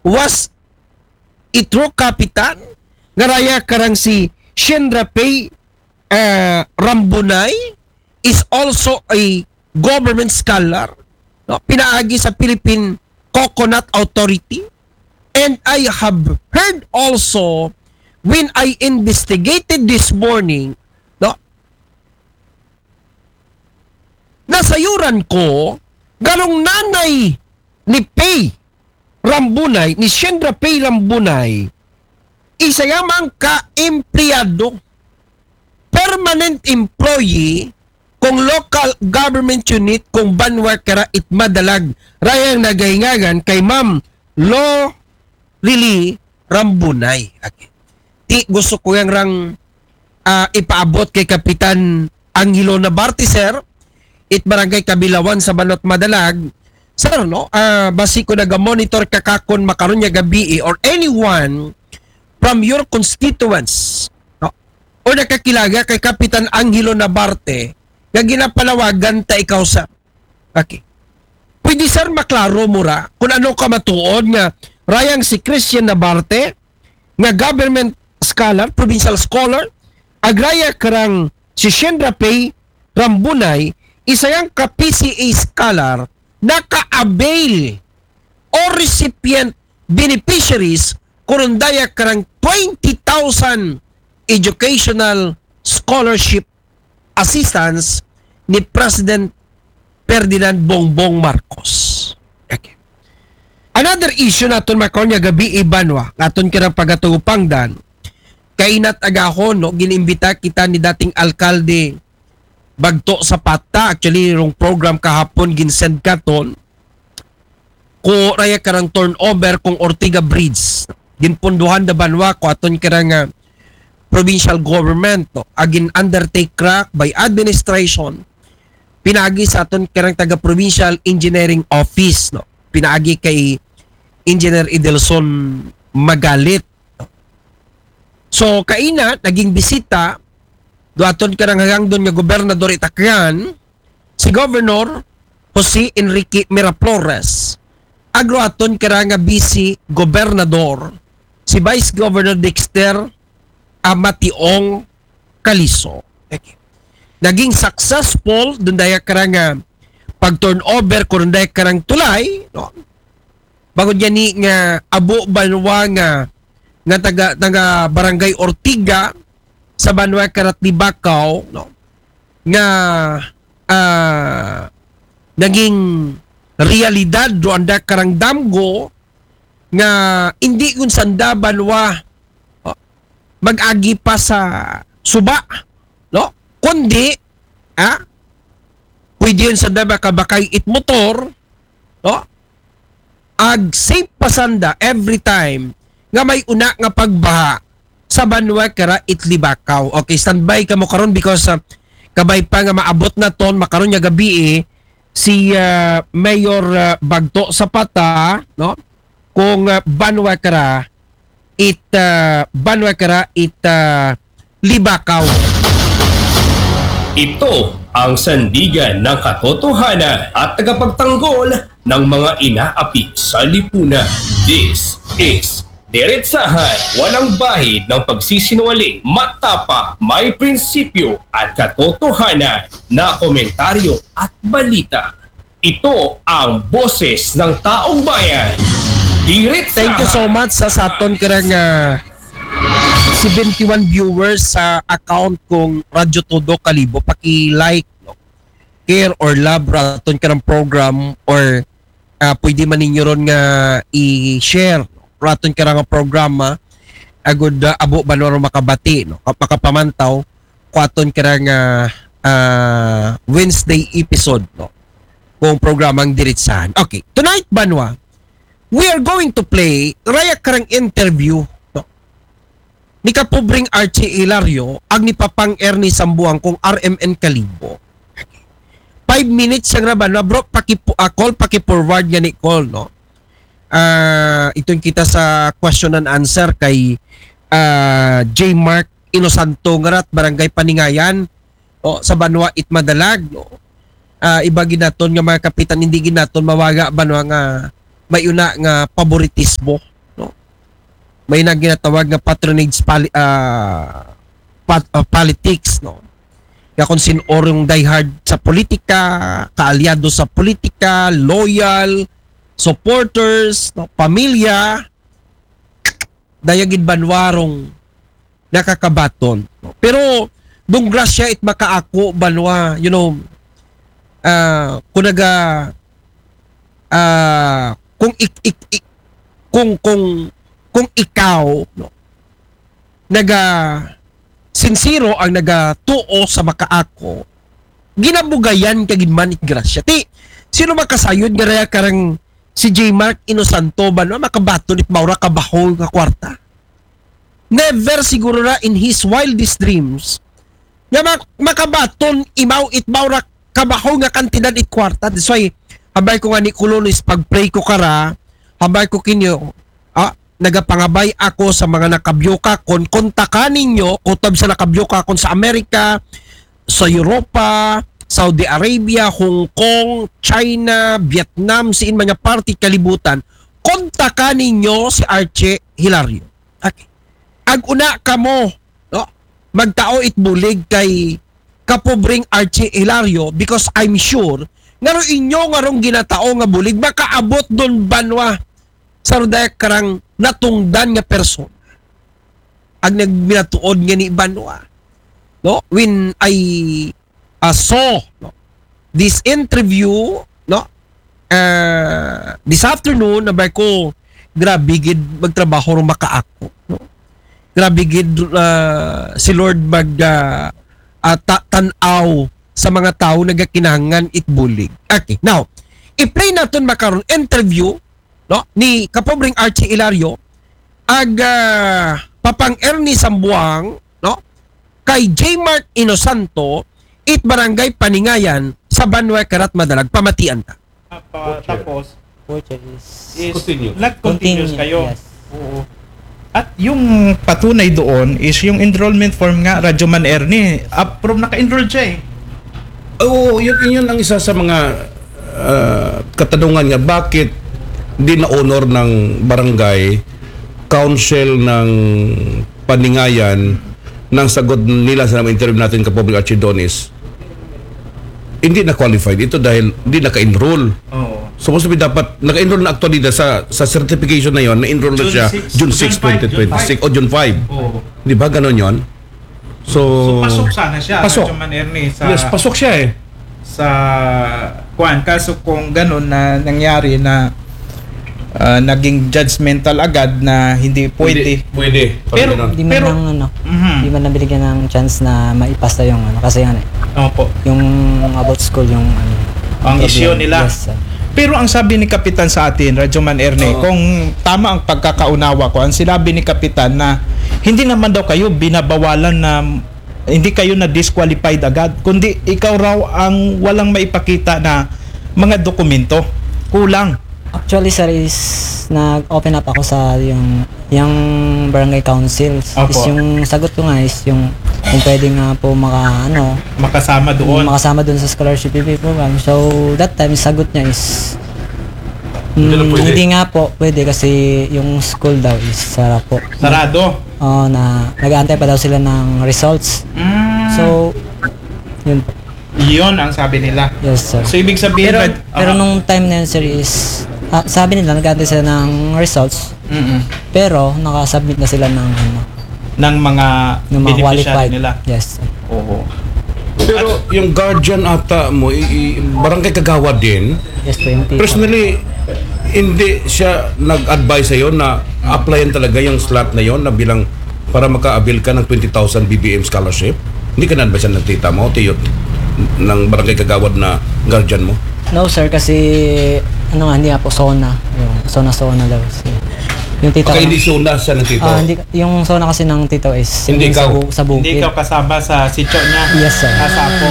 was itro kapitan nga raya karang si Shendrapay Rambunay is also a government scholar, no? Pinaagi sa Philippine Coconut Authority. And I have heard also when I investigated this morning, no? Nasayuran ko ganong nanay ni Pay Rambunay, ni Shendra Pay Rambunay, isa yamang ka-empleyado, permanent employee kung local government unit kung banwa kara it madalag rayang nagahingagan kay Ma'am Lo Lili Rambunay. Okay. Ti gusto ko yang rang ipaabot kay Kapitan Angelo Nabarte, sir, it barangay Kabilawan sa Balot Madalag. Sir, no, basi ko naga-monitor kakakon makaron nga gabi or anyone from your constituents, no, o nakakilaga kay Kapitan Angelo Nabarte nga ginapalawagan ta ikaw sa. Okay. Pwede sir maklaro mo ra kung ano ka matuod nga rayang si Christian Nabarte nga government scholar, provincial scholar, agraya karang si Shendra Pay Rambunay, isayang ka-PCA scholar naka-avail o recipient beneficiaries kurundaya karang 20,000 educational scholarship assistance ni President Ferdinand Bongbong Marcos. Okay. Another issue naton makaon nga gabi ibanwa naton kirang pagatupangdan kay inat agahon no ginimbita kita ni dating alkalde Bagto Zapata, actually yung program kahapon ginsend katon ko raya karang turnover kung Ortiga Bridge ginpunduhan da banwa ko aton karang provincial government no agin undertake crack by administration pinagi sa aton karang taga provincial engineering office no pinagi kay Engineer Idelson Magalit no? So kaina naging bisita doaton karang hanggang doon nga gobernador Itakyan si Governor Jose Enrique Miraflores agro aton karang nga vice gobernador si Vice Governor Dexter Amationg Caliso. Okay. Naging successful doon daya karang pag-turnover kung daya karang tulay no? Bago niya ni nga abo banwa nga taga barangay Ortiga sa Banwa Karat ni Bacau no nga naging realidad do anda karang damgo nga hindi kun sanda banwa mag-agi pa sa suba no kundi pwede yun sanda bakay it motor no ag safe pasanda every time nga may una nga pagbaha sa Banwa Kara Itlibakaw. Okay, standby ka mo karon because kabay pa nga maabot na ton makaron nga gabi si Mayor Bagto Zapata no kung Banwa Kara Libakaw. Ito ang sandigan ng katotohanan at tagapagtanggol ng mga inaapi sa lipunan. This is Diretsahan, walang bahid ng pagsisinungaling, matapa, may prinsipyo at katotohanan na komentaryo at balita. Ito ang boses ng taong bayan. Diretsahan. Thank you so much sa saton karang 71 viewers sa account kong Radyo Todo Kalibo. Paki-like, no? Care or love raton karang program or pwede man ninyo ron nga i-share raton karang programa agud abo banoro makabati no makapamantaw kwaton karang Wednesday episode no kung programang Diretsahan. Okay, tonight banwa we are going to play raya karang interview no ni kapubring Archie Hilario ag ni Papang Ernie Sambuang kung RMN Kalibo. 5 minutes sang raban na bro call paki-forward nga ni call no. Itong kita sa question and answer kay J. Mark Inosanto ngarat barangay Paningayan o sa Banwa Itmadalag no. Ibagi naton nga mga kapitan hindi ginaton mawaga banwa nga may una nga favoritismo may ginatawag nga patronage politics, no? Kaya kung sino yung diehard sa politika, kaalyado sa politika, loyal, supporters, no, pamilya, dayagid banwarong nakakabaton. No? Pero dung grasya it makaako banwa, kunaga kung ikaw, no, naga sincero ang nagatuo sa makaako, ginabugayan kagid man it grasya. Ti sino makasayod nga raya karang si J. Mark Inosanto ba no makabaton it maura kabahol nga kwarta? Never siguro na in his wildest dreams nga makabaton imaw it maura kabahol nga kantidad it kwarta. That's why habay ko nga ni Kulonis pag-pray ko kara, habay ko kinyo nagapangabay ako sa mga nakabyoka kon kontakan ninyo kutob sa nakabyoka kon sa Amerika, sa Europa, Saudi Arabia, Hong Kong, China, Vietnam, siin mga party kalibutan, kontakan ninyo si Archie Hilario. Okay. Ag-una kamo, no? Magtao itbulig kay kapobring Archie Hilario because I'm sure ngaro inyo ngarong ginatao nga bulig makaabot don banwa sa ruday karang natungdan nga person ang nagminatuod nga ni banwa, no? When I saw, no, this interview, no, this afternoon, nabay ko grabe gid magtrabaho ro makaako, no? Grabe gid si Lord tanaw sa mga tao nagakinahanglan itbulig. Okay, now i-play naton makaron interview, no, ni kapobring Archie Hilario ag Papang Ernie Sambuang, no, kay J. Mark Inosanto it barangay Paningayan sa Banwa Karat Madalag. Pamatian ka. Tapos is Continue. nag-continuous kayo. Yes. Oo. At yung patunay doon is yung enrollment form nga, Radyoman Ernie, from naka-enroll siya Oo, yun ang isa sa mga katanungan nga, bakit di na-honor ng barangay council ng Paningayan ng sagot nila sa interview natin kapobring Archidonis, hindi na qualified ito dahil hindi naka-enroll. Oo. Supposed to be dapat naka-enroll na actually sa certification na yon, na-enroll na siya June 6, 2026 o June 5. Oo. Di ba ganon yon? So pasok sana siya, pasok. Radyoman Ernie, sa Yes, pasok siya eh. sa kuan. Kaso kung ganun na nangyari na naging judgmental agad na hindi pwede. Pwede. Pero- Hindi man Pero- lang Mhm. hindi man nabigyan ng chance na maipasta yung kasi Opo. yung about school yung Ang problem. issue nila. Yes, sir. Pero ang sabi ni Kapitan sa atin, Radyoman Ernie, Oo. kung tama ang pagkakaunawa ko, ang sinabi ni Kapitan na hindi naman daw kayo binabawalan na hindi kayo na disqualified agad, kundi ikaw raw ang walang maipakita na mga dokumento. Kulang. Actually, sir, is nag-open up ako sa yung barangay councils. Opo. Is yung sagot ko nga is yung pwede nga po Makasama doon. makasama doon sa scholarship program. So, that time, sagot niya is Hindi na pwede. hindi nga po pwede kasi yung school daw is sara po. Sarado. Na nag-aantay pa daw sila ng results. So, yun po. Iyon ang sabi nila. Yes, sir. So, ibig sabihin... Pero nung time na yun, sir, is sabi nila nag-aantay sila ng results. Mm-mm. Pero nakasubmit na sila ng ng mga beneficiary qualified nila. Yes, sir. Oo. Pero yung guardian ata mo, barangay Kagawad din, Yes po yung tita. personally, hindi siya nag-advise sa'yo na applyan talaga yung slot na yon na bilang para maka-avail ka ng 20,000 BBM scholarship? Hindi ka na-advise ng tita mo, tiyot, ng barangay Kagawad na guardian mo? No, sir, kasi hindi nga po SONA. Yung SONA daw. Yung tita Okay, ko. hindi suna siya ng tito. Hindi, yung SONA kasi ng tito is Hindi yung ikaw. sa bukid. Hindi ikaw kasama sa sityo niya. Yes, sir. Nasa ako.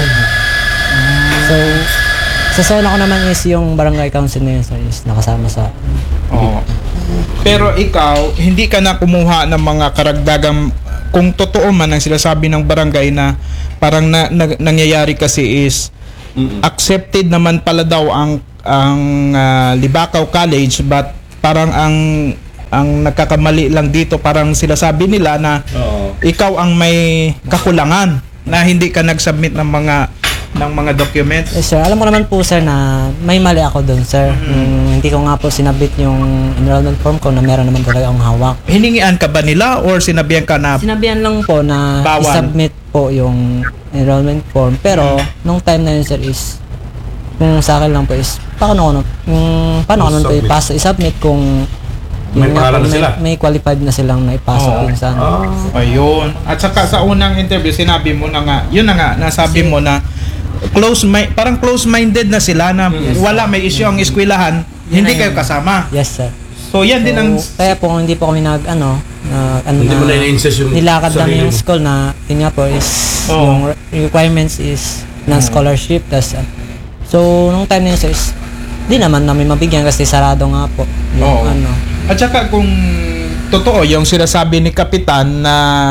So, sa SONA ko naman is yung barangay council na yun, sir, is nakasama sa... Oo. Pero ikaw, hindi ka na kumuha ng mga karagdagang, kung totoo man ang sinasabi ng barangay na parang nangyayari kasi is accepted naman pala daw ang Libakaw College, but parang ang ang nagkakamali lang dito, parang sila sabi nila na ikaw ang may kakulangan na hindi ka nag-submit ng mga documents. Yes, sir. Alam ko naman po, sir, na may mali ako doon, sir. Hindi ko nga po sinabit yung enrollment form ko na meron naman talaga akong hawak. Hiningian ka ba nila or sinabihan ka na Sinabihan lang po na Bawal. i-submit po yung enrollment form. Pero, nung time na yun, sir, is kung sa akin lang po is paano ko nun po i-submit kung May yun nga pangalan po, na sila. may qualified na silang naipasok Oo. din sa ano. Ayun. At saka sa unang interview, sinabi mo na nga, yun na nga, nasabi mo na parang close-minded na sila na wala may issue ang eskwelahan, hindi kayo kasama. Yes, sir. So yan din ang Kaya po hindi po kami Hindi mo na in-insist yung nilakad sarili namin yung mo. school na yun nga po is Oo. yung requirements is non-scholarship. So nung time na yun, sir, is di naman namin mabigyan kasi sarado nga po yung Oo. ano. At saka kung totoo yung sinasabi ni Kapitan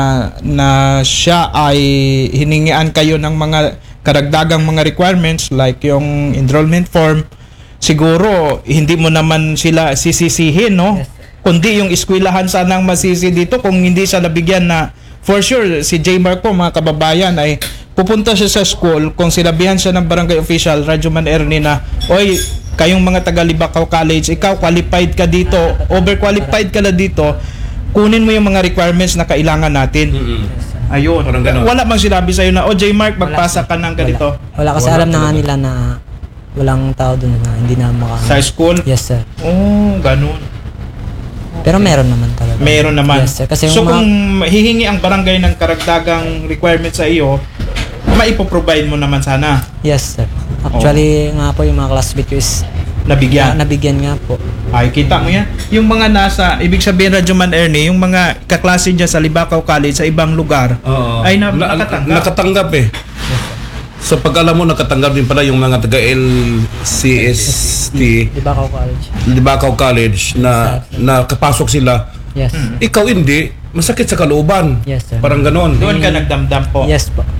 na siya ay hiningian kayo ng mga karagdagang mga requirements like yung enrollment form, siguro hindi mo naman sila sisisihin, no? Yes. Kundi yung eskwelahan sanang masisi dito kung hindi siya nabigyan na for sure si J. Marco, mga kababayan, ay pupunta siya sa school kung sinabihan siya ng barangay official, Radyoman Ernie, na oy, kayong mga taga Libacao College, ikaw qualified ka dito, overqualified ka na dito, kunin mo yung mga requirements na kailangan natin. Ayun. Parang ganun. Wala bang sinabi sa'yo na, J. Mark, magpasa ka ng ganito Wala kasi alam na nga nila na walang tao doon na hindi na sa school? Yes, sir. Oh, ganun. Pero meron naman talaga. Meron naman. Yes, sir. Kasi So yung mga- kung hihingi ang barangay ng karagdagang requirements sa iyo, maipoprovide mo naman sana. Yes, sir. Actually, nga po yung mga classmate ko is Nabigyan. nabigyan nga po. Ay, kita mo yan. Yung mga nasa, ibig sabihin Radyoman Ernie, yung mga kaklase niya sa Libacao College sa ibang lugar, ay nakatanggap. Nakatanggap eh. Sa pag-alam mo, nakatanggap din pala yung mga taga LCST, Di ba, college? Libacao College, na nakapasok sila. Yes. Ikaw hindi, masakit sa kalooban. Yes, sir. Parang ganon. Doon ka nagdamdam po. Yes po.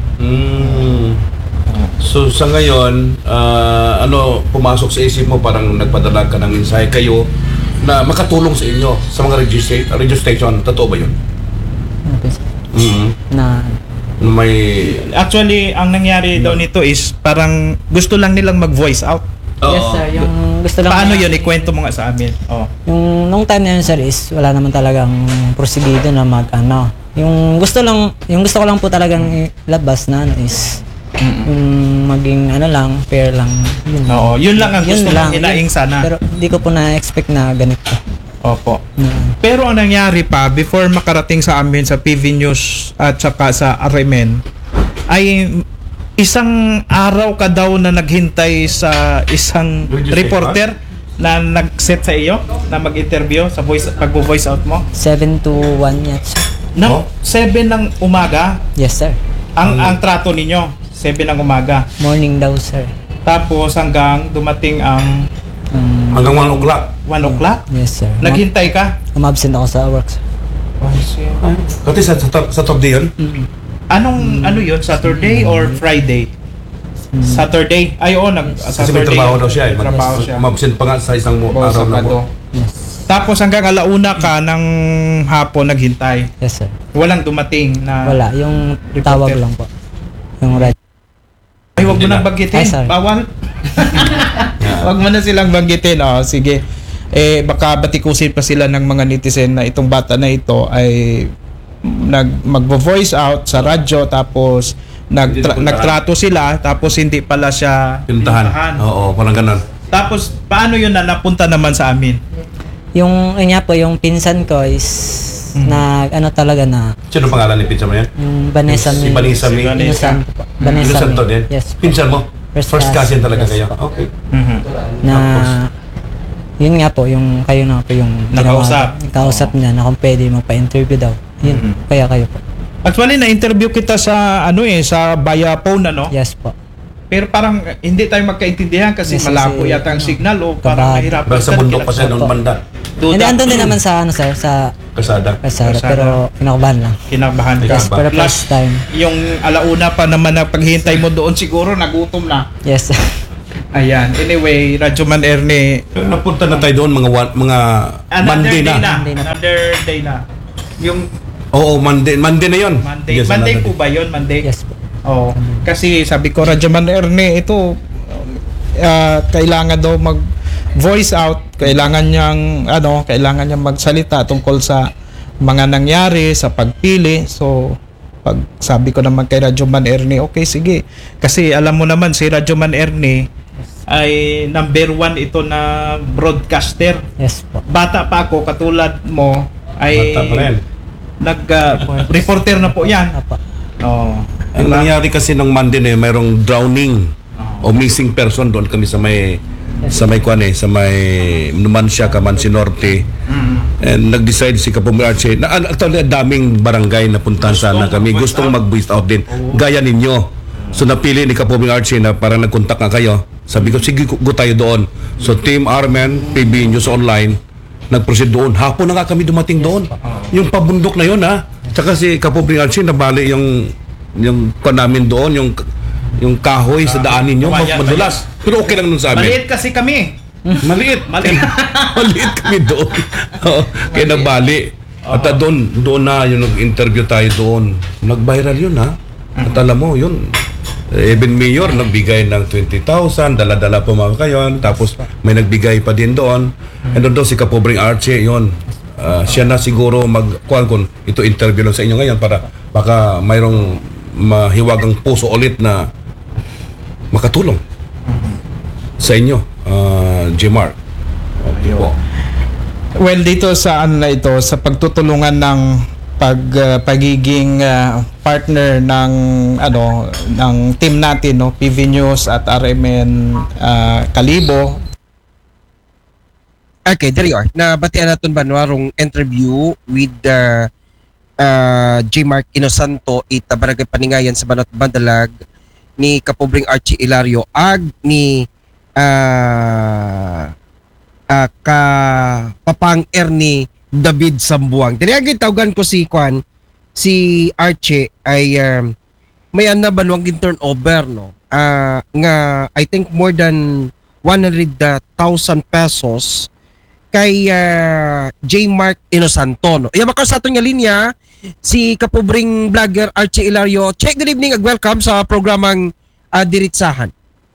So sa ngayon, pumasok sa isip mo, parang nagpadala ka ng mensahe kayo na makatulong sa inyo sa mga registration. Totoo ba yun? Ano po, sir? Na May... Actually, ang nangyari daw nito is parang gusto lang nilang mag-voice out. yes, sir. Yung gusto lang Paano yun? Ikwento mo nga sa amin. Oh. Yung nung time na yun, sir, is wala naman talagang prosegido na mag-ano. Yung gusto ko lang po talagang ilabas na ano is yung maging ano lang, fair lang. Yun. Oo, yun lang ang Yun gusto lang. mong hinaing sana. Pero hindi ko po na-expect na ganito. Opo. Na, Pero ang nangyari pa, before makarating sa amin sa PV News at saka sa RMN, ay isang araw ka daw na naghintay sa isang reporter na nag-set sa iyo na mag-interview sa pag-voice out mo. 7 to 1 yet, sir. Nang 7 ng umaga, Yes, sir. ang trato ninyo, 7 ng umaga. Morning daw, sir. Tapos hanggang dumating ang Hanggang 1 o'clock. 1 o'clock. Yes, sir. Naghintay ka? Umabsent ako sa work, sir. Kasi sa top day yun? Ano yun? Saturday or Friday? Saturday. Ay, oo. Kasi may Saturday. trabaho daw siya eh. May trabaho siya. Umabsent pa nga sa isang Oo, araw na Sabado. Yes. Tapos hanggang alauna ka ng hapon naghintay. Yes, sir. Walang dumating na... Wala. Yung Reporter. tawag lang po. Yung red. Ay, wag mo Hindi nang na. banggitin. Ay, sorry. Bawal. Wag mo na silang banggitin. Oh, sige. Baka batikusin pa sila ng mga netizen na itong bata na ito ay mag-voice out sa radyo tapos Hindi napuntahan. nagtrato sila tapos hindi pala siya Pinuntahan. Oo, parang ganon. Tapos paano yun na napunta naman sa amin? Yung, yun nga po, yung pinsan ko is ano talaga na Sino pangalan ni pinsan mo yan? yung Vanessa Si May. Vanessa May. Innocent po. Vanessa Innocent to May. din? Yes. Pinsan mo? First cousin talaga Yes kayo? po. Okay. Na yun nga po, yung kayo na po yung Nakausap. Nakausap niya na kung pwede magpa-interview daw. Yun, kaya kayo po. Actually na-interview kita sa sa Baya Phone Yes po. Pero parang hindi tayo magkaintindihan kasi Yes, malabo kasi, yata ang signal o parang kabahad. mahirapan. Basta bundok pa siya noong Opo. banda. Hindi, andun din naman sa sir, sa Kasada. Kasara, Kasara. pero kinakabahan lang. Kinabahan ka. Yes, pero Plus, first time. yung alauna pa naman na paghihintay mo doon siguro nagutom na. Yes. Ayan. Anyway, Radyoman Ernie, Napunta na tayo doon mga Monday na. Another day na. Yung Oo, Monday na 'yon. Monday. Yes, Monday another po ba yun? Monday? Yes po. Oh, kasi sabi ko, Radyoman Ernie, ito kailangan daw mag voice out, kailangan niyang magsalita tungkol sa mga nangyari sa pagpili. So pag sabi ko naman kay Radyoman Ernie, okay, sige. Kasi alam mo naman si Radyoman Ernie ay number 1 ito na broadcaster. Yes po. Bata pa ako, katulad mo, ay Bata pa rin. reporter na po yan. Apa. Oh. Ang nangyari kasi ng Monday na yun, mayroong drowning o missing person doon kami sa may Numancia, Camansi Norte. And nag-decide si Kapumri Archie na actually daming barangay na puntahan sana kami. Gustong mag-voice out din. Gaya ninyo. So napili ni Kapumri Archie na parang nag-contact nga kayo. Sabi ko, sige, go tayo doon. So Team Armen, PB News Online, nag-proceed doon. Hapon na nga kami dumating doon. Yung pabundok na yun, ha. Tsaka si Kapumri Archie, nabali yung namin doon, yung kahoy sa daanin nyo, madulas. Pero okay lang nun sa amin. Maliit kasi kami. Maliit kami doon. Kaya nabali. At doon na yung nag-interview tayo doon. Nag-viral yun, ha. At alam mo, yun. Even Mayor nagbigay ng 20,000, dala-dala po mga kayo. Tapos may nagbigay pa din doon. And doon si Kapobring Archie, yun. Siya na siguro kung ito interview lang sa inyo ngayon para baka mayroong mahiwagang puso ulit na makatulong sa inyo, J-Mark. Okay po. Well, dito sa sa pagtutulungan ng pagiging partner ng team natin, no, PV News at RMN Kalibo. Okay, there you are. Nabatian natin ba warong interview with J. Mark Inosanto ita barangay Paningayan sa Banat Bandalag ni Kapobring Archie Ilario ag ni Papang Ernie David Sambuang. Tinagin tawagan ko si Archie ay may nabanwang in turnover, no. Nga I think more than 100,000 pesos kay J. Mark Inosanto, no. Iya baka sa ato nga linya si kapobring vlogger Archie Ilario. Check, good evening ag welcome sa programang Diritsahan.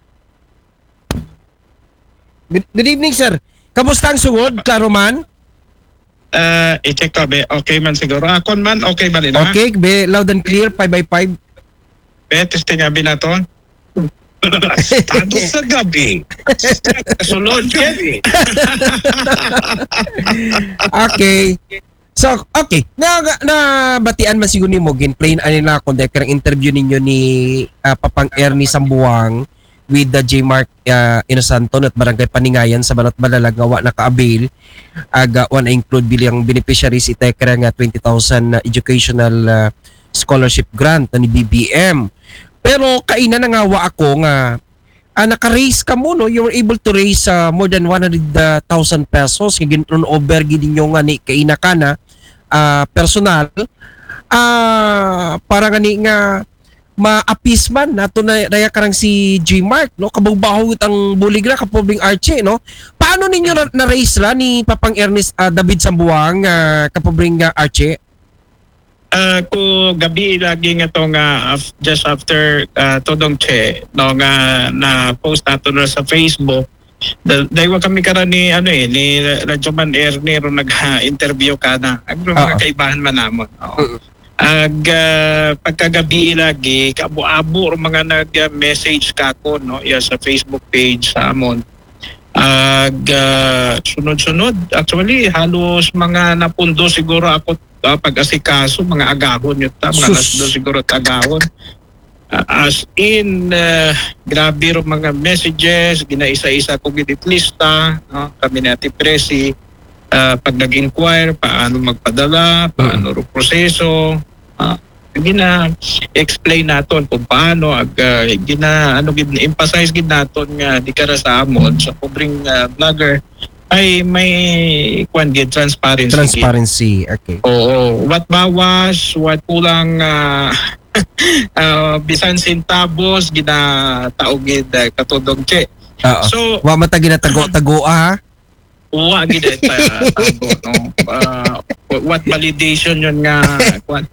Good evening, sir. Kamusta ang sugod, klaro man? I-check ko, be. Okay man siguro. Akon man, okay man rin, ha? Okay, be loud and clear, 5x5. Be, testing nga binaton. Estado sa gabi. Sulod gabi. Okay. So, okay. Nabatian man siguro ni mo, ginplain anila kung dekerang interview ninyo ni Papang Ernie Sambuang with the J. Mark Inosanto at Barangay Paningayan sa Banat Balalag nga wa naka-avail. Wa na include bilang beneficiaries itekera nga 20,000 educational scholarship grant ni BBM. Pero kaina nangawa ako nga naka-raise ka mo, no? You were able to raise more than 100,000 pesos. Gin-turn over gid ninyo nga ni kaina ka na personal. Para nga ni nga ma-appease man nato na raya karang si J. Mark, no? Kabugbaho ang buligra kapobring Archie, no? Paano ninyo na-raise la ni Papang Ernest David Sambuang kapobring Archie? Ko gabi lagi nga to nga just after Todong Che, no, nga na post nato na sa Facebook. Dahil kami karan ni ni Radyoman Ernie ro nag-interview ka na. Ang mga kaibahan man namon. Pagkagabi lagi kaabo-abo ro mga nag-message ka ko, no, sa Facebook page sa amon. Sunod-sunod actually halos mga napundo siguro ako pag-asikaso, mga agahon yun mga nasdo siguro agahon. As in grabe ro mga messages, ginaisa-isa ko ginitlista, no? Kami natin presi pag nag-inquire paano magpadala, paano ro proseso, gina-explain naton kung paano gina-emphasize gid naton nga di kara sa amon sa pobring vlogger ay may transparency. Okay. Oo. What bawas, what kulang bisan centavos ginataogid katudong Che. Oo. So, Wa matagi na tago-tago ha. wa gid ta tago no. What validation yun nga kwan.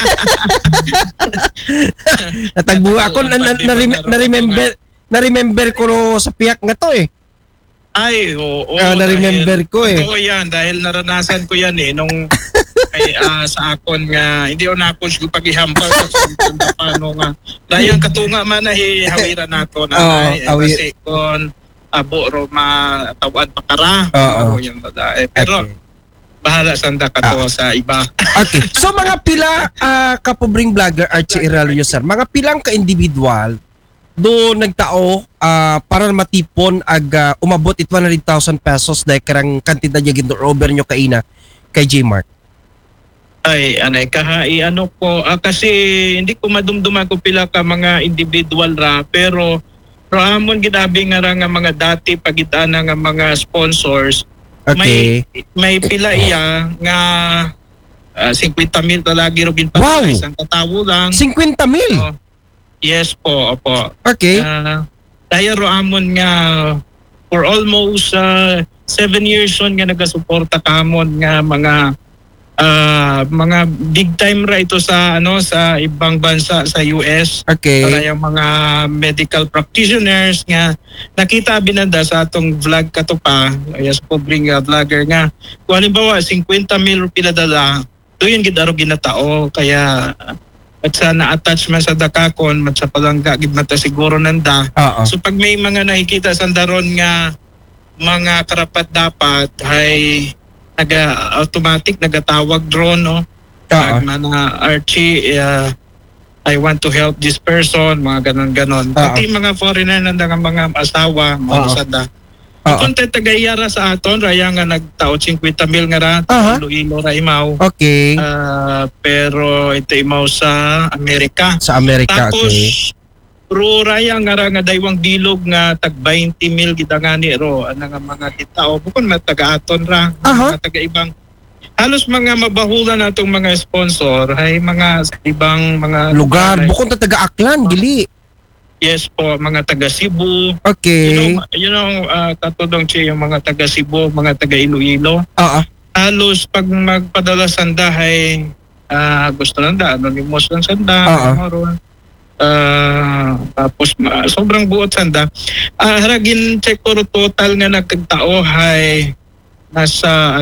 Natagbo ako na-remember ko sa piyak nga to eh. Ay, oo. Na-remember ko eh. Oo yan, dahil naranasan ko yan nung sa akon nga, hindi ko na ako siguro pag-ihampal kung paano nga. Dahil ang katunga man na hawiran nato na kasi kung abo ro matawan pakara. Oo. Yan ba pero bahala sanda ka to sa iba. Okay. So mga pila kapobring vlogger Archie Iralio sir, mga pilang ka individual do nagtao para matipon ag umabot it 100,000 pesos dahil karang kantidad niya gindor over nyo kaina kay J Mark. Ay, anay kahai ano po kasi hindi ko madumduman ko pila ka mga individual ra pero amon gidabi nga ra nga mga dati pagitana nga mga sponsors. Okay. May pila iya nga 50,000 talagi ro gin Wow. Isang katawo lang. 50,000. Yes po, opo. Okay. Dahil ro amon nga for almost 7 years on nga nagasuporta kamon nga mga big time ra ito sa sa ibang bansa sa US. Okay. Para yung mga medical practitioners nga nakita binanda sa atong vlog kato pa, yes po bring vlogger nga. Kung halimbawa 50,000 pila dala, doon gid aro ginatao kaya at sa na-attach man sa dakakon, mat sa palangga gid mata siguro nanda. So pag may mga nakikita sa daron nga mga karapat dapat ay automatic nagatawag drone no. Pag na Archie I want to help this person, mga ganon. Pati mga foreigner nanda nga mga asawa, mga sada. Kung tagayara sa aton, raya nga nagtao 50,000 nga ra, Iloilo ra imaw. Okay. Pero ito imaw sa Amerika. Sa Amerika, tapos, okay. Ro raya nga ra nga daywang dilog nga tag 20,000 gidangani ro ana nga mga kitao bukod mataga-aton ra mga taga-ibang halos mga mabahulan natong mga sponsor ay mga ibang mga lugar bukod na taga-Aklan gili. Yes po, mga taga Cebu. Okay. You know katudong siya yung mga taga Cebu, mga taga Iloilo. Halos pag magpadala sanda ay gusto nanda, anonymous lang sanda. Tapos sobrang buot sanda. Haragin check ko total nga nagtao ay nasa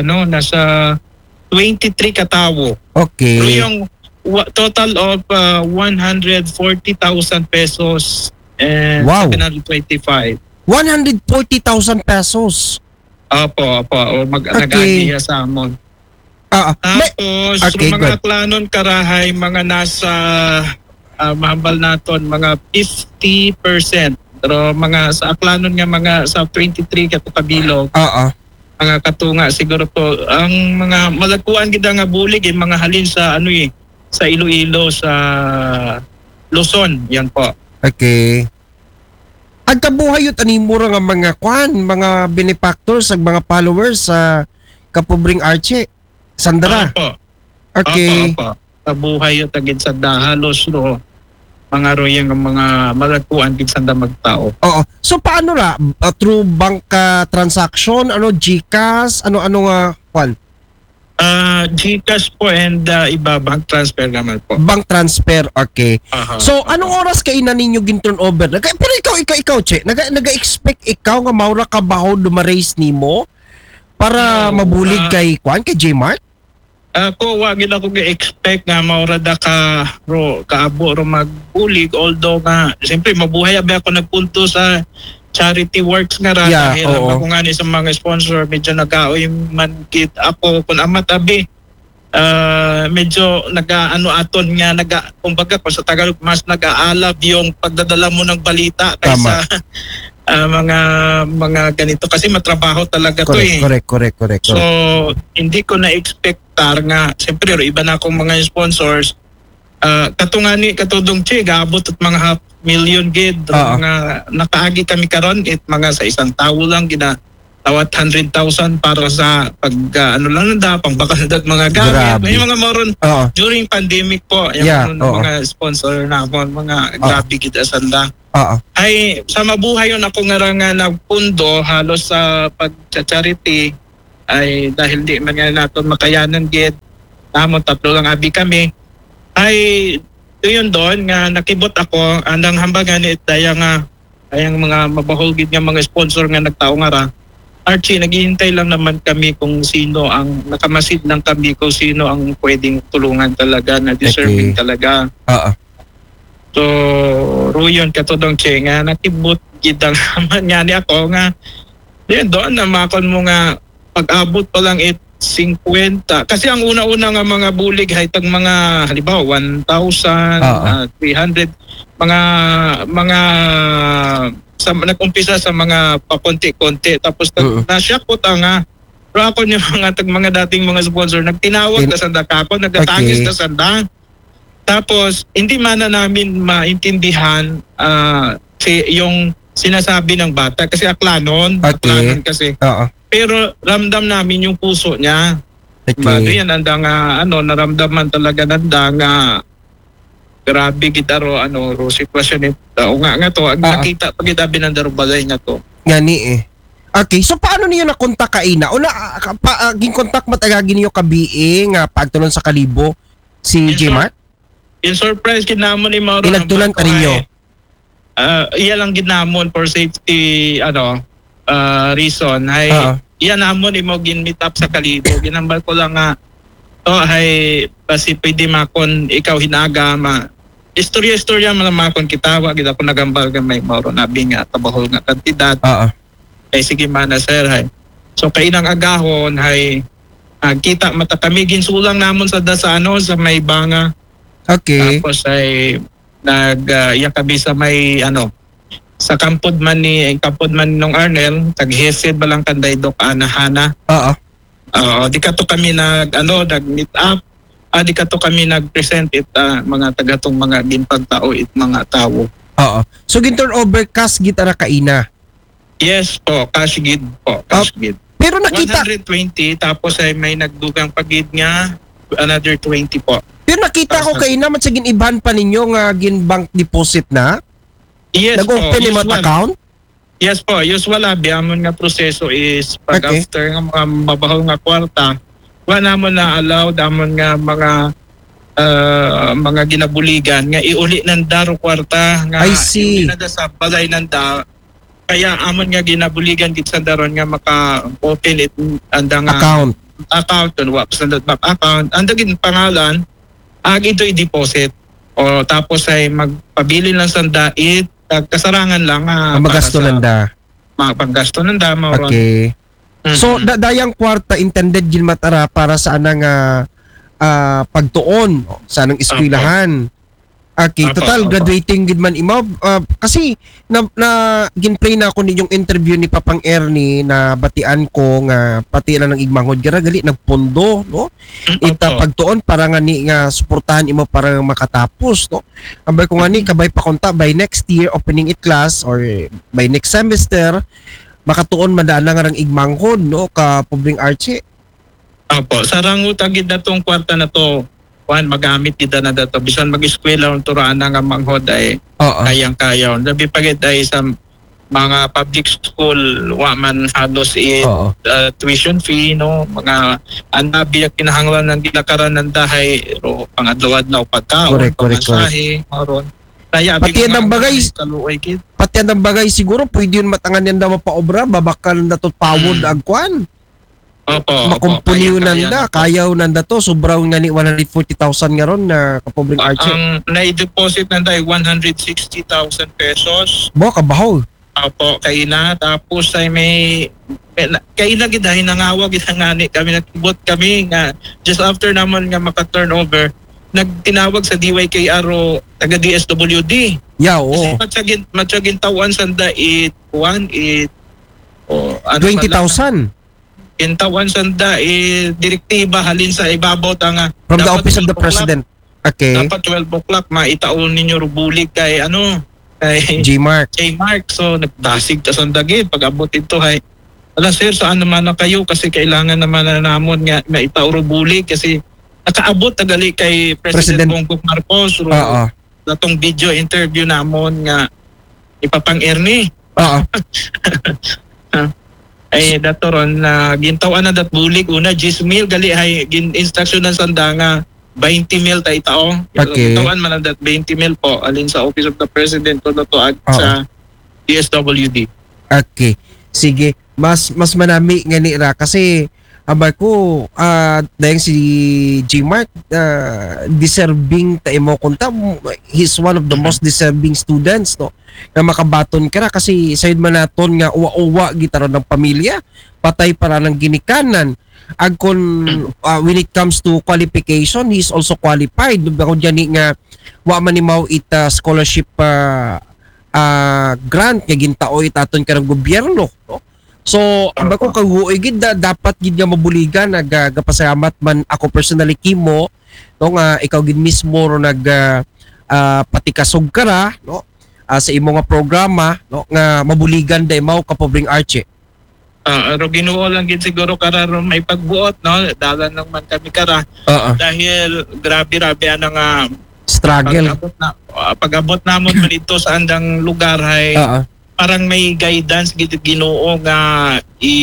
23 katawo. Okay. So yung total of 140,000 pesos and 725. 140,000 pesos. Opo. Nag-agiya sa amon. Tapos, okay, mga klanon karahay, mga nasa mahambal naton, mga 50%. Pero mga sa aklanon nga, mga sa 23 katutabilog. Mga katunga, siguro po, ang mga malagkuan kita nga bulig, mga halin sa sa Iloilo, sa Luzon, yan po. Okay. Ang kabuhay yun, animura nga mga benefactors, mga followers sa Kapobring Archie. Sandra. Okay. Opo. Kabuhay yun, tagin sa dahalos, no? Mga royang mga malagpuan gid sanda magtao. Oo. So paano ra? Through bank transaction, GCash, ano nga kwan? GCash po and iba bank transfer naman po. Bank transfer, okay. So anong oras kay na ninyo gin-turnover? Pero ikaw che, naga-expect ikaw nga maura ka baho dumaraise nimo para mabulig kay J Mark? Ako wagin ako ga-expect nga maurada ka kaabo ro magbulig although nga siyempre mabuhay abi ako nagpunto sa charity works nga ra dahil ako nga ni sa mga sponsor medyo nagaoy man kit ako kun amat abi medyo aton nga kumbaga ko sa Tagalog mas nag-aalab yung pagdadala mo ng balita kaysa mga ganito kasi matrabaho talaga correct. So hindi ko na-expectar nga siyempre iba na akong mga sponsors katudong gaabot at mga 500,000 gid mga nakaagi kami karon mga sa isang tawo lang tawat 100,000 para sa pag ano lang nanda pangbakandag mga gamit. Grabe. May mga moron Oo. during pandemic po yung Yeah, ano, oo. mga sponsor na mga grabe kita sanda. Oo. Ay sa mabuhay yun ako nga nagpundo halos sa pag-charity ay dahil di man nga naton makayanan gid namon tatlo lang abi kami ay yun doon nga nakibot ako andang hambagan it daya nga ayang mga mabahol gid nga mga sponsor nga nagtao nga ra Archie, naghihintay lang naman kami kung sino ang nakamasid lang kami kung sino ang pwedeng tulungan talaga na deserving Okay. talaga. Oo. So, ruyon katudong che nga nakibot gidang naman nga ni ako nga diyan doon na makon mo nga pag-abot pa lang 50 kasi ang una-una nga mga bulig hay tag mga halimbawa 1,000 300 mga sa nag-umpisa sa mga pakonti-konti tapos na-shock ko ta nga pero ako yung mga dating mga sponsor nagtinawag na sanda kako nagtatangis Okay. na sanda tapos hindi man na namin maintindihan yung sinasabi ng bata kasi aklanon kasi Oo. pero ramdam namin yung puso niya. Okay. Yan anda nga naramdaman talaga nanda nga grabe gitaro ro sitwasyon nito. O nga to nakita pag idabi ng balay nga to. Ngani eh. Okay, so paano niyo nakontak kaina? O ginkontak matagagi niyo kabi nga pagtulon sa Kalibo si Yes, J-Mark? Yung surprise kinamon ni Mauro. Inagtulan ka ninyo? Iya lang ginamon for safety reason. Ay iyan namon imo gin-meet up sa Kalibo. Ginambal ko lang nga ay kasi pwede makon ikaw hinaga istorya man makon kitawa gid ako nagambal gamay Mauro nabi nga tabahol nga kantidad. Oo. Ay sige man na sir hay. So kainang agahon hay kita mata kami ginsulang namon sa sa may banga. Okay. Tapos ay kami sa may sa kampod man nung Arnel tag-hesid balang kanday dok anahana. Oo. Di ka to kami nag-meet up. Di ka to kami nag-present it mga tagatong mga ginpagtao it mga tao. Oo. So ginturn over cash gitara kaina. Yes po, cash gid po, cash gid. Pero nakita 120 tapos ay may nagdugang pagid nga another 20 po. Pero nakita ko kaina man sa giniban pa ninyo nga gin bank deposit na. Yes Nag-open ni usual. account? Yes po, usual amon nga proseso is pag Okay. after nga mga mabahol nga kwarta, wala mo na allow damon nga mga ginabuligan nga iuli ng daro kwarta nga I see. iuli na sa balay ng kaya amon nga ginabuligan gid sa daron nga maka-open it anda nga account wa sa bank account anda gid pangalan ito i-deposit o tapos ay magpabili lang sa dait kasarangan lang Magasto nanda. paggasto nanda mauron. Okay. So dayang kwarta intended gin matara para sa anang pagtuon sa anang eskwelahan. Okay, total graduating gid man imaw kasi na ginplay na ako ninyong interview ni Papang Ernie na batian ko nga pati na ng igmangod gara gali nagpondo no ita pagtuon para nga ni nga suportahan imo para makatapos no ambay ko nga ni kabay pa konta by next year opening it class or by next semester makatuon madaan na nga ng igmangod no ka Pobring Archie. Opo, sarang utagid na tong kwarta na to magamit kita na dato bisan mag-eskwela ang turaan nga manghod ay kayang-kayaw. Labi pagit ay sa mga public school wa man halos tuition fee no mga anabi kinahanglan ng gilakaran ng dahay ro pangadlawad na pagkaon pamasahe maron kaya pati ang bagay siguro pwede yun matangan yan daw mapaobra babakal na to pawod agkwan. Opo. Makumpuniw nanda, kayaw nanda to, sobrang nga ni 140,000 nga ron na Kapobring Archie. Ang na-deposit nanda ay 160,000 pesos. Bo, kabahaw. Opo, kaina. Tapos ay may kaina gidahin nangawag gidangani kami nakibot kami nga just after naman nga maka-turnover nagtinawag sa DYKR o taga DSWD. Yeah, oo. Kasi matsagin tawan sanda 20,000 Kintawan sanda direktiba halin sa ibabaw tanga from the office of the president. Okay. Dapat 12 o'clock maitaon ninyo rubulig kay kay J-Mark. So nagdasig ta sandagid pag abot ito hay Ala sir, saan naman na kayo kasi kailangan naman na namon nga itaurubuli kasi nakaabot tagali kay President. President Bongbong Marcos ro Oo. datong video interview namon nga ipapang-air ni. Oo. Ay dato ron na gintawan na dat bulig una 10 mil gali hay gin instruction ng sanda nga 20 mil tay tao. Okay. Gintawan man na dat 20 mil po alin sa Office of the President ko dato sa DSWD. Okay. Sige. Mas manami nga ni ra kasi abay ko dahil si J. Mark deserving ta imo kunta, he's one of the most deserving students no nga makabaton kara kasi sayod man naton nga uwa-uwa gitara ng pamilya patay para ng ginikanan agkon when it comes to qualification he's also qualified ako diyan nga wa man ni mao ita scholarship grant nga gintao itaton karang gobyerno no. So, aba ko kaguoy gid dapat gid nga mabuligan nagapasalamat man ako personally kimo no nga ikaw gid mismo ro patikasog kara no sa imo nga programa no nga mabuligan day mao Kapobring Archie. Aro Ginoo lang gid siguro kara ron may pagbuot no dalan nang man kami kara dahil grabe ana nga Struggle. pag-abot namon man ito sa andang lugar hay parang may guidance gid Ginoo nga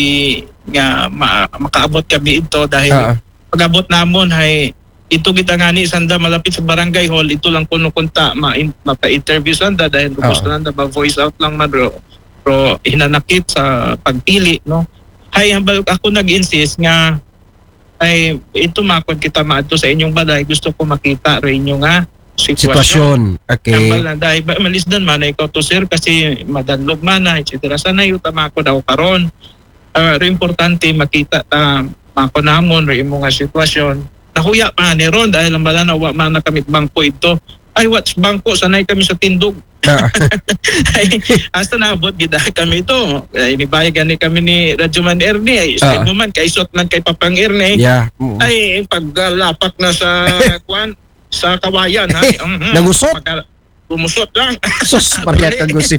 makaabot kami ito dahil pag-abot namon hay ito kita ngani sanda malapit sa barangay hall ito lang kuno kunta mapa-interview sanda dahil gusto nanda ba voice out lang man pero hinanakit sa pagpili no hay ako nag-insist nga ay ito makod kita maadto sa inyong balay gusto ko makita ro inyo nga sitwasyon. Okay. Kambal dahil malis doon man ikaw to sir kasi madadlog man na etc. Sana yung tama ko daw karon. Importante makita ta mako namon ro imo nga sitwasyon. Nahuya pa ni ron dahil ang bala na wa man na kami bangko ito. Ay what's bangko sanay kami sa tindog. Ay hasta naabot gid kami ito. Ay nibayagan ni kami ni Radyoman Ernie ay mo man kay isot man kay Papang Ernie. Yeah. Ay paglapak na sa kwan sa kawayan ha. Nagusot. Bumusot lang. Sus, Maria kagusip.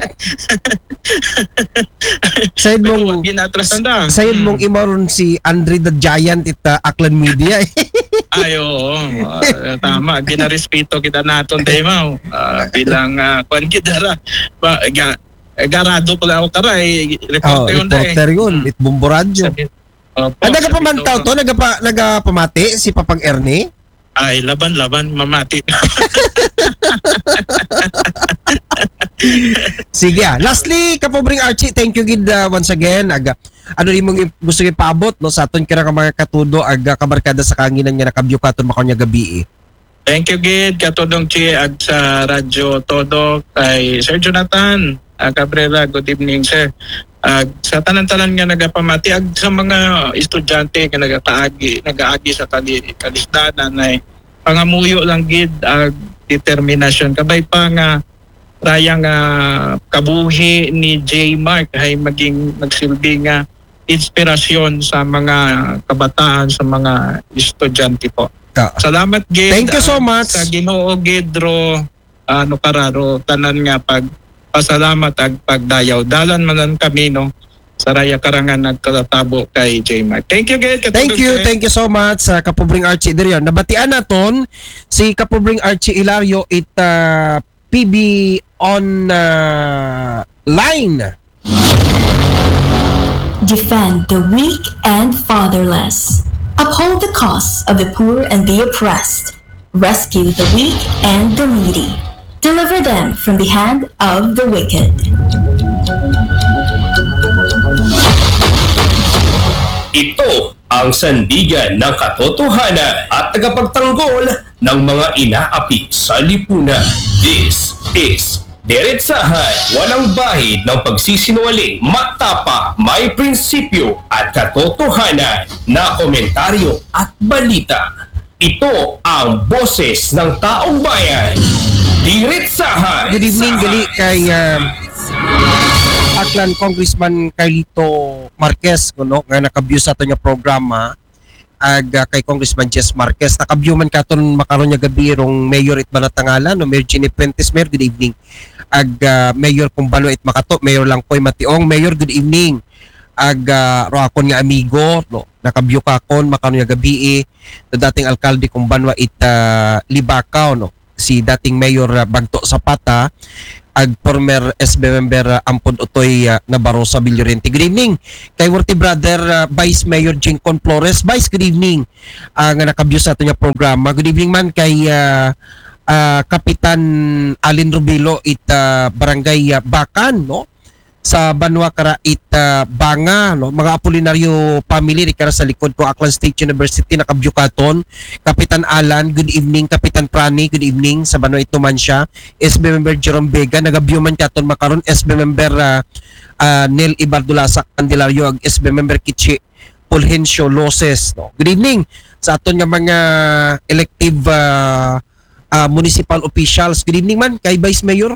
Sayod mong sayod mong imaron si Andre the Giant ita Aklan Media. Ay oo. Tama, ginarespeto kita naton tema bilang kwan kita garado pala ako taray reporter yun it Bumbo Radio. Nagapamantaw to, nagapamati si Papang Ernie. Ay, laban-laban, mamati. Sige lastly, Kapobring Archie, thank you gid once again. Ano rin mong gusto ipaabot no, sa aton kira ka mga katudo, kabarkada sa kanginan nga nakabyo katon makanya gabi Thank you gid, katudong Chi, ag sa Radyo Todo, kay Sir Jonathan Cabrera, good evening sir. Sa tanan-tanan nga nagapamati ag sa mga estudyante nga nagaagi sa kalisdanan ay pangamuyo lang gid ag determinasyon kabay pa nga rayang kabuhi ni J. Mark ay magsilbi nga inspirasyon sa mga kabataan sa mga estudyante po. Salamat gid. Thank you so much. Sa Ginoo gid ro kararo tanan nga pasalamat ag pagdayaw dalan man kami no sa raya karangan nagkatabo kay J. Mark. Thank you guys. Thank you so much sa Kapobring Archie dirion. Nabatian naton si Kapobring Archie Hilario it PB on line. Defend the weak and fatherless. Uphold the cause of the poor and the oppressed. Rescue the weak and the needy. Deliver them from the hand of the wicked. Ito ang sandigan ng katotohanan at tagapagtanggol ng mga inaapi sa lipunan. This is Diretsahan, walang bahid ng pagsisinungaling, matapa, may prinsipyo at katotohanan na komentaryo at balita. Ito ang boses ng taong bayan. Diretsahan. Good evening gali kay Aklan Congressman Carlito Marquez kuno nga nakabyo sa ato nga programa ag kay Congressman Jess Marquez nakabyo man katon makaron nga gabi rong Mayor it Banatangalan no Mayor Jenny Puentes. Mayor, good evening. Ag Mayor Kumbalo it Makato, Mayor Langkoy Mationg. Mayor, good evening. ro akon nga amigo no nakabyo kakon makano nga gabi na dating alkalde kung Banwa Libakaw no si dating Mayor Bagto Zapata ag former SB member Ampon Utoy Nabarosa Villorente. Good evening kay worthy brother Vice Mayor Jincon Flores. Vice, good evening nga nakabyo sa ato nga programa. Good evening man kay Kapitan Alin Rubilo Barangay Bakan no sa Banwa Karait Banga no mga Apolinaryo family kara sa likod ko Aklan State University nakabyukaton. Kapitan Alan, good evening. Kapitan Prani, good evening sa Banwa Itumansya. SB member Jerome Vega nagabyuman katon makaron. SB member Nel Ibardulasak Candelario ag SB member Kichi Fulgencio Loses no. Good evening sa aton nga mga elective municipal officials. Good evening man kay Vice Mayor